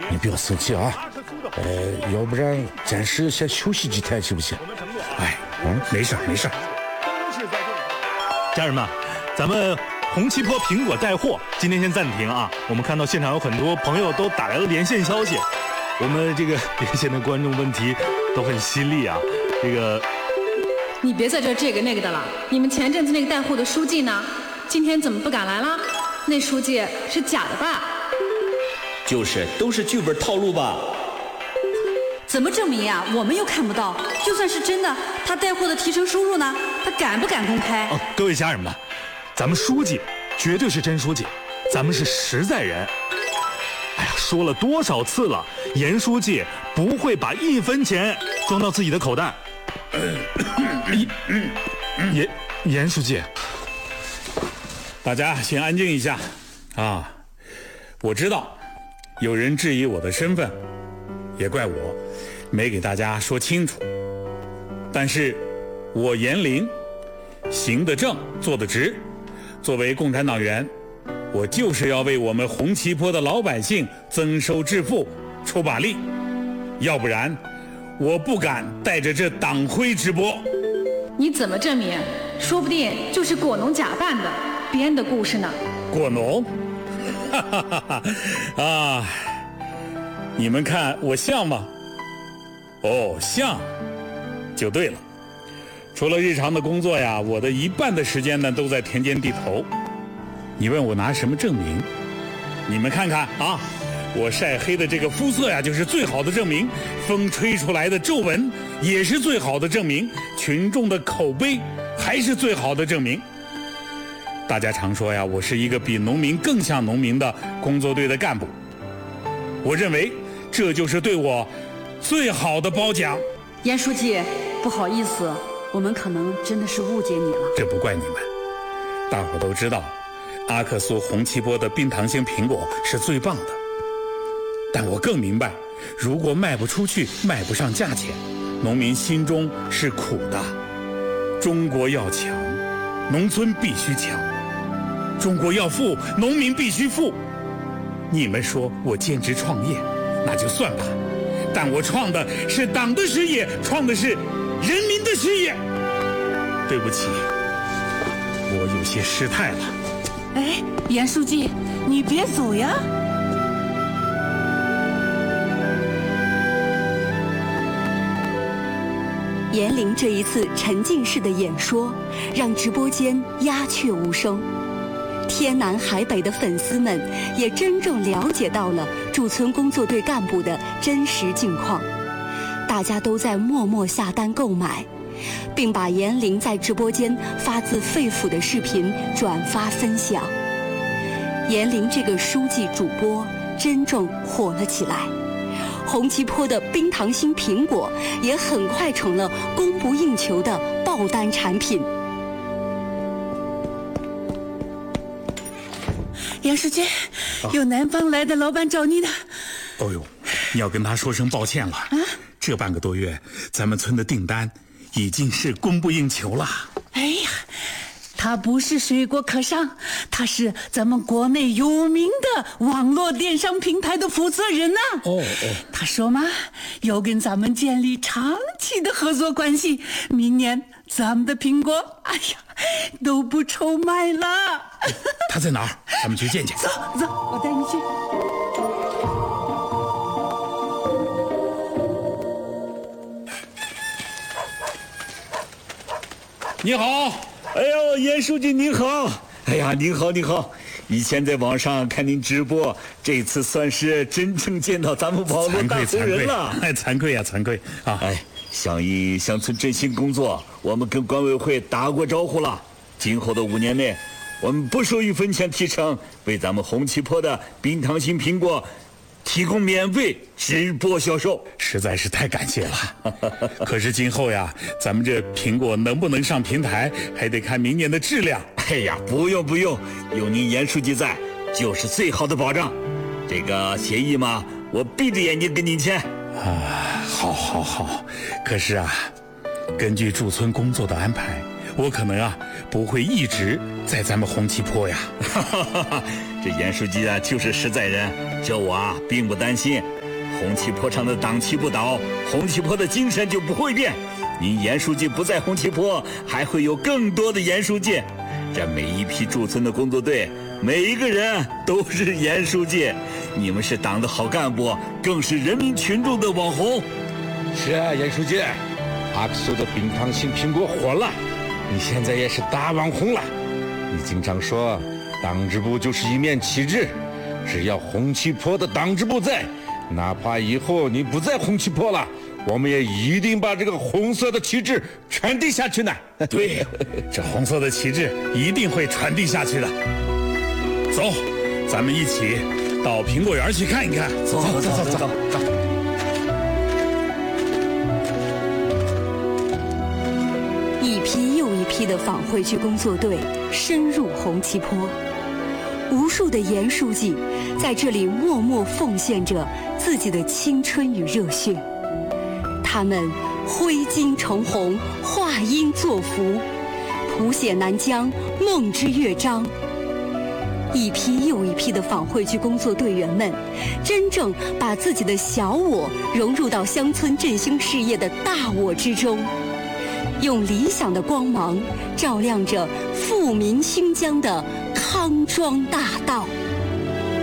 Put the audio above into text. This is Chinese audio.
你不要生气啊，要不然暂时先休息几天行不行？ 没事。家人们，咱们红旗坡苹果带货今天先暂停啊！我们看到现场有很多朋友都打来了连线消息，我们这个连线的观众问题都很犀利啊！ 你别在这个那个的了，你们前阵子那个带货的书记呢？今天怎么不敢来了？那书记是假的吧？ 都是剧本套路吧？ 怎么证明呀？我们又看不到。就算是真的，他带货的提成收入呢？他敢不敢公开？ 各位家人们，咱们书记绝对是真书记，咱们是实在人。说了多少次了，严书记不会把1分钱装到自己的口袋。严书记， 大家先安静一下啊！我知道有人质疑我的身份，也怪我没给大家说清楚。但是我严凌行得正，坐得直，作为共产党员，我就是要为我们红旗坡的老百姓增收致富出把力，要不然我不敢带着这党徽直播。 你怎么证明？说不定就是果农假扮的，编的故事呢。 果农？啊，你们看我像吗？像就对了。除了日常的工作呀，我的一半的时间呢都在田间地头。你问我拿什么证明？你们看看啊，我晒黑的这个肤色呀，就是最好的证明；风吹出来的皱纹也是最好的证明；群众的口碑还是最好的证明。大家常说呀，我是一个比农民更像农民的工作队的干部。我认为这就是对我最好的褒奖。 严书记，不好意思，我们可能真的是误解你了。 这不怪你们，大伙都知道阿克苏红旗坡的冰糖型苹果是最棒的，但我更明白，如果卖不出去，卖不上价钱，农民心中是苦的。中国要强，农村必须强；中国要富，农民必须富。你们说我兼职创业，那就算吧，但我创的是党的事业，创的是人民的事业。对不起，我有些失态了。 严书记，你别走呀！ 严凌这一次沉浸式的演说，让直播间鸦雀无声。天南海北的粉丝们也真正了解到了驻村工作队干部的真实境况，大家都在默默下单购买，并把严凌在直播间发自肺腑的视频转发分享。严凌这个书记主播真正火了起来，红旗坡的冰糖心苹果也很快成了供不应求的爆单产品。 严书记，有南方来的老板找你呢。 你要跟他说声抱歉了。这半个多月，咱们村的订单已经是供不应求了。 他不是水果客商，他是咱们国内有名的网络电商平台的负责人呐。他说嘛，要跟咱们建立长期的合作关系，明年咱们的苹果，都不愁卖了。 他在哪儿？咱们去见见。 走，我带你去。 你好。 严书记您好。您好。以前在网上看您直播，这次算是真正见到咱们网络大红人了。 惭愧啊！ 响应乡村振兴工作，我们跟管委会打过招呼了。今后的5年内，我们不收1分钱提成，为咱们红旗坡的冰糖心苹果提供免费直播销售， 实在是太感谢了。可是今后呀，咱们这苹果能不能上平台，还得看明年的质量。 不用，有您严书记在，就是最好的保障。这个协议嘛，我闭着眼睛跟您签。 好。可是啊，根据驻村工作的安排，我可能不会一直在咱们红旗坡呀。 这严书记就是实在人，这我并不担心。 红旗坡上的党旗不倒，红旗坡的精神就不会变。您严书记不在红旗坡，还会有更多的严书记。这每一批驻村的工作队，每一个人都是严书记。你们是党的好干部，更是人民群众的网红。 是啊，严书记，阿克苏的冰糖型苹果火了，你现在也是大网红了。你经常说，党支部就是一面旗帜，只要红旗坡的党支部在，哪怕以后你不在红旗坡了，我们也一定把这个红色的旗帜传递下去呢。 对，这红色的旗帜一定会传递下去的。走，咱们一起到苹果园去看一看。走。 一批又一批的访会区工作队深入红旗坡，无数的严书记在这里默默奉献着自己的青春与热血。他们挥金成红，画鹰作福，谱写南疆梦之乐章。一批又一批的访会区工作队员们，真正把自己的小我融入到乡村振兴事业的大我之中，用理想的光芒照亮着富民兴疆的康庄大道。